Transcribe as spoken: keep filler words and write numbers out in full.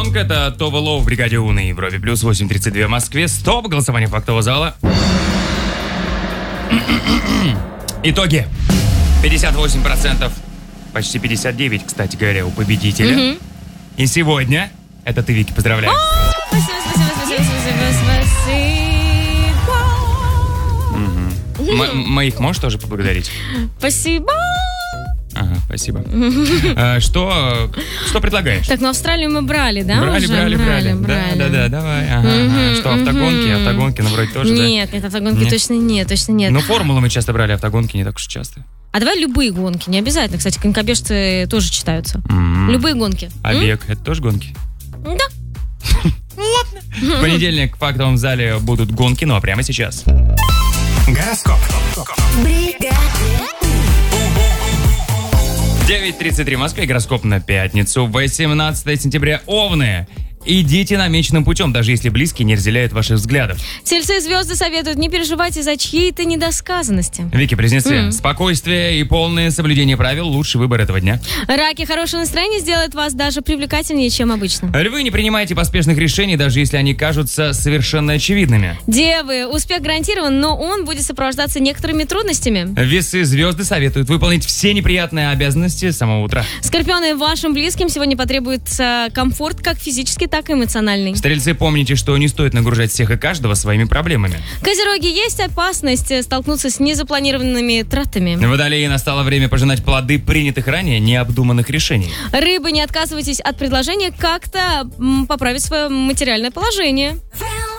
Сонг — это Това Лоу в бригаде У на Европе. Плюс восемь тридцать два в Москве. Стоп! Голосование фактового зала. Итоги. пятьдесят восемь процентов. Почти пятьдесят девять процентов, кстати говоря, у победителя. Мгм. И сегодня... Это ты, Вики, поздравляю. Спасибо, спасибо, спасибо, спасибо, спасибо. М- Моих можешь тоже поблагодарить? Спасибо. Ага, спасибо. А, Что что предлагаешь? Так, ну Австралию мы брали, да? Брали, уже? брали, брали. Да, брали. да, да, давай. Ага, Мгм, ага. Что, автогонки? мгм. Автогонки, ну, вроде тоже, да? Нет, нет, автогонки Нет? точно нет, точно нет. Ну, формулы мы часто брали, автогонки не так уж и часто. А давай любые гонки, не обязательно, кстати, конькобежцы тоже читаются. М. Любые гонки. А М? бег — это тоже гонки? Да. В понедельник в фактовом зале будут гонки, ну а прямо сейчас. Гороскоп. девять тридцать три в Москве, гороскоп на пятницу, восемнадцатое сентября, Овны. Идите намеченным путем, даже если близкие не разделяют ваших взглядов. Тельцы и звезды советуют не переживать из-за чьей-то недосказанности. Вики, близнецы, М. спокойствие и полное соблюдение правил — лучший выбор этого дня. Раки, хорошее настроение сделает вас даже привлекательнее, чем обычно. Львы, не принимайте поспешных решений, даже если они кажутся совершенно очевидными. Девы, успех гарантирован, но он будет сопровождаться некоторыми трудностями. Весы, звезды советуют выполнить все неприятные обязанности с самого утра. Скорпионы, вашим близким сегодня потребуется комфорт как физический, так и эмоциональный. Стрельцы, помните, что не стоит нагружать всех и каждого своими проблемами. Козероги, есть опасность э, столкнуться с незапланированными тратами. Водолеи, настало время пожинать плоды принятых ранее необдуманных решений. Рыбы, не отказывайтесь от предложения как-то м, поправить свое материальное положение.